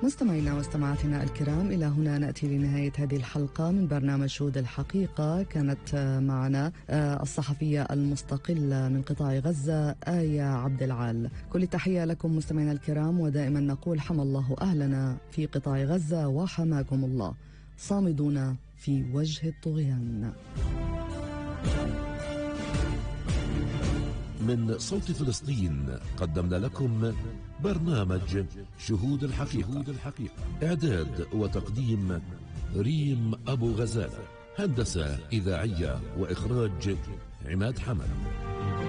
مستمعينا ومستمعاتنا الكرام، إلى هنا نأتي لنهاية هذه الحلقة من برنامج شهود الحقيقة. كانت معنا الصحفية المستقلة من قطاع غزة آية عبد العال. كل تحية لكم مستمعينا الكرام، ودائما نقول حمى الله أهلنا في قطاع غزة وحماكم الله، صامدون في وجه الطغيان. من صوت فلسطين قدمنا لكم برنامج شهود الحقيقة. إعداد وتقديم ريم أبو غزالة، هندسة إذاعية وإخراج عماد حمد.